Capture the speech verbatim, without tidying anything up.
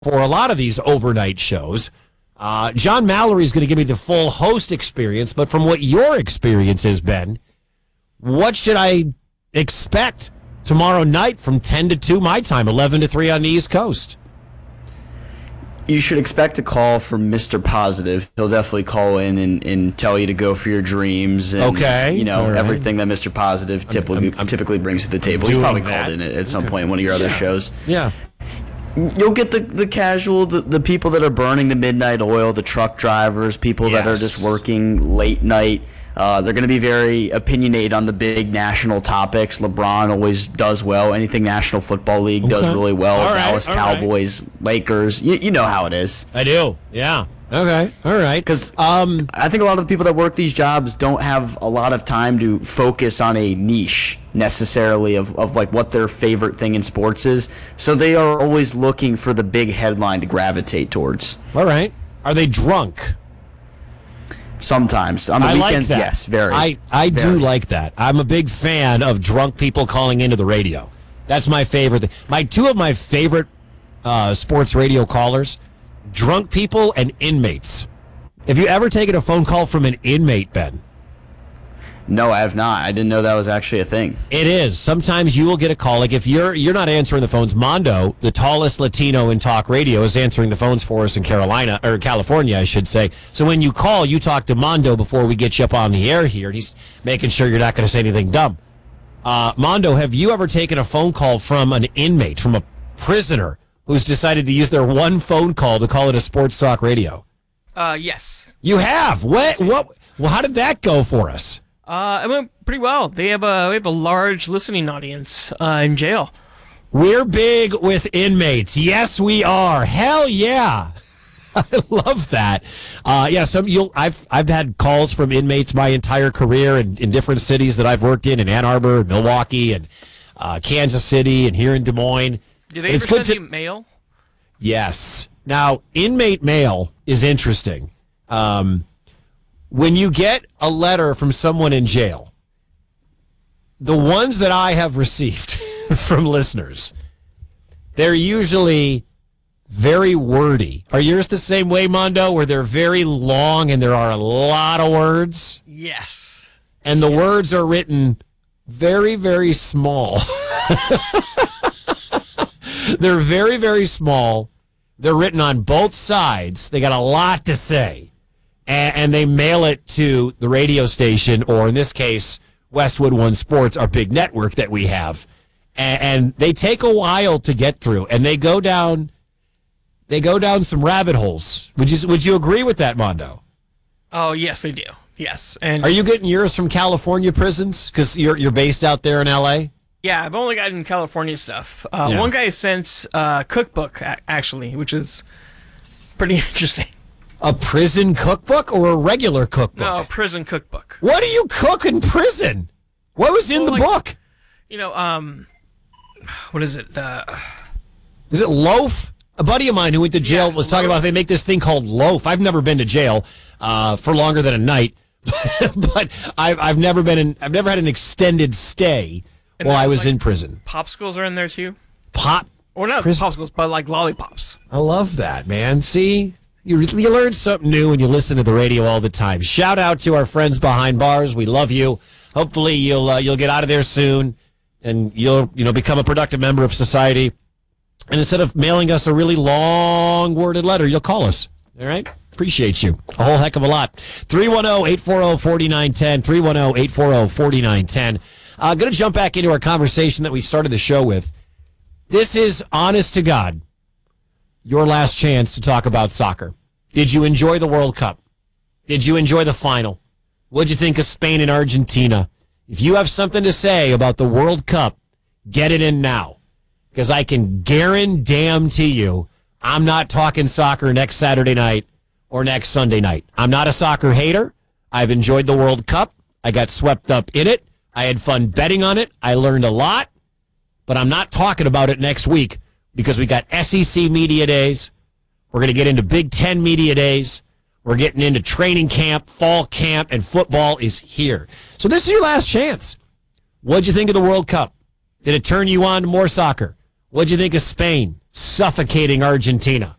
for a lot of these overnight shows. Uh, John Mallory is going to give me the full host experience, but from what your experience has been, what should I expect tomorrow night from ten to two my time, eleven to three on the East Coast? You should expect a call from Mister Positive. He'll definitely call in and, and tell you to go for your dreams and okay, you know right. everything that Mister Positive typically I'm, I'm typically brings to the table. He's probably that. called in at some okay. point in one of your other yeah. shows. Yeah. You'll get the, the casual, the, the people that are burning the midnight oil, the truck drivers, people yes. that are just working late night. Uh, they're going to be very opinionated on the big national topics. LeBron always does well. Anything National Football League okay. does really well. All Dallas right, Cowboys, right. Lakers. You, you know how it is. I do. Yeah. Okay. All right. Because um, I think a lot of the people that work these jobs don't have a lot of time to focus on a niche necessarily of, of like what their favorite thing in sports is. So they are always looking for the big headline to gravitate towards. All right. Are they drunk? Sometimes. On the I weekends, like that. yes, very. I, I very. do like that. I'm a big fan of drunk people calling into the radio. That's my favorite thing. My two of my favorite uh, sports radio callers, drunk people and inmates. Have you ever taken a phone call from an inmate, Ben? No, I have not. I didn't know that was actually a thing. It is. Sometimes you will get a call. Like if you're you're not answering the phones, Mondo, the tallest Latino in talk radio, is answering the phones for us in Carolina, or California, I should say. So when you call, you talk to Mondo before we get you up on the air here. And he's making sure you're not going to say anything dumb. Uh, Mondo, have you ever taken a phone call from an inmate, from a prisoner who's decided to use their one phone call to call it a sports talk radio? Uh, yes. You have? What? What? Well, how did that go for us? Uh, it went pretty well. They have a we have a large listening audience uh, in jail. We're big with inmates. Yes, we are. Hell yeah. I love that. Uh, yeah, some you'll I've I've had calls from inmates my entire career in, in different cities that I've worked in, in Ann Arbor, and Milwaukee, and uh, Kansas City, and here in Des Moines. Did they ever send you mail? Yes. Now, inmate mail is interesting. Um, when you get a letter from someone in jail, the ones that I have received from listeners, they're usually very wordy. Are yours the same way, Mondo, where they're very long and there are a lot of words? Yes. And the yes. words are written very, very small. They're very, very small. They're written on both sides. They got a lot to say. And, and they mail it to the radio station, or in this case, Westwood One Sports, our big network that we have. And, and they take a while to get through, and they go down they go down some rabbit holes. Would you would you agree with that, Mondo? Oh, yes, they do. Yes. And are you getting yours from California prisons? Because you're you're based out there in L A? Yeah, I've only gotten California stuff. Uh, yeah. One guy sent a uh, cookbook, actually, which is pretty interesting. A prison cookbook or a regular cookbook? No, a prison cookbook. What do you cook in prison? What was in well, the like, book? You know, um, what is it? Uh, is it loaf? A buddy of mine who went to jail yeah, was talking loaf. about they make this thing called loaf. I've never been to jail uh, for longer than a night, but I've I've never been in. I've never had an extended stay and while I was like, in prison. Popsicles are in there too. Pop, or not prison. popsicles, but like lollipops. I love that, man. See. You, you learn something new when you listen to the radio all the time. Shout out to our friends behind bars. We love you. Hopefully you'll uh, you'll get out of there soon, and you'll you know become a productive member of society. And instead of mailing us a really long worded letter, you'll call us. All right? Appreciate you a whole heck of a lot. three one zero, eight four zero, four nine one zero. three one zero, eight four zero, four nine one zero. I'm going to jump back into our conversation that we started the show with. This is, honest to God, your last chance to talk about soccer. Did you enjoy the World Cup? Did you enjoy the final? What'd you think of Spain and Argentina? If you have something to say about the World Cup, get it in now. Because I can guarantee you I'm not talking soccer next Saturday night or next Sunday night. I'm not a soccer hater. I've enjoyed the World Cup. I got swept up in it. I had fun betting on it. I learned a lot. But I'm not talking about it next week. Because we got S E C media days. We're going to get into Big Ten media days. We're getting into training camp, fall camp, and football is here. So this is your last chance. What'd you think of the World Cup? Did it turn you on to more soccer? What'd you think of Spain suffocating Argentina?